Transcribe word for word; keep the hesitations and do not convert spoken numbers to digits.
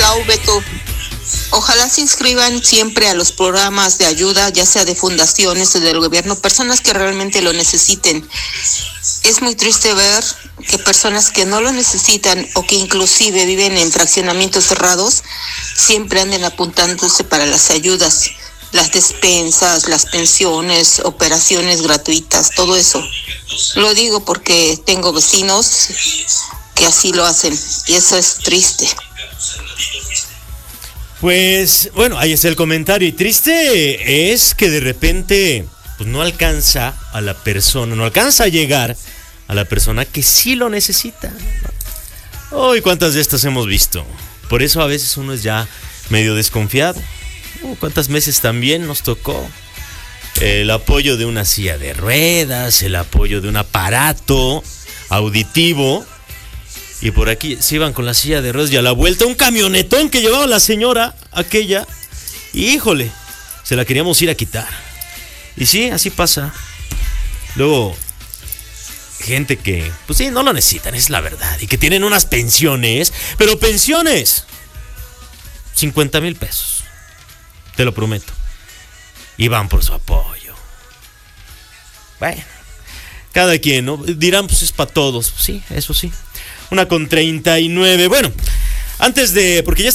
Lau, Beto. Ojalá se inscriban siempre a los programas de ayuda, ya sea de fundaciones o del gobierno, personas que realmente lo necesiten. Es muy triste ver que personas que no lo necesitan o que inclusive viven en fraccionamientos cerrados siempre anden apuntándose para las ayudas, las despensas, las pensiones, operaciones gratuitas, todo eso. Lo digo porque tengo vecinos que así lo hacen y eso es triste. Pues bueno, ahí está el comentario. Y triste es que de repente pues no alcanza a la persona, no alcanza a llegar a la persona que sí lo necesita. Uy, cuántas de estas hemos visto. Por eso a veces uno es ya medio desconfiado. Uh, cuántas veces también nos tocó el apoyo de una silla de ruedas, el apoyo de un aparato auditivo. Y por aquí se iban con la silla de ruedas y a la vuelta un camionetón que llevaba la señora aquella. Y híjole, se la queríamos ir a quitar. Y sí, así pasa. Luego, gente que, pues sí, no lo necesitan, es la verdad. Y que tienen unas pensiones, pero pensiones, cincuenta mil pesos. Te lo prometo. Y van por su apoyo. Bueno, cada quien, ¿no? Dirán, pues es para todos. Sí, eso sí. Una con treinta y nueve. Bueno, antes de, porque ya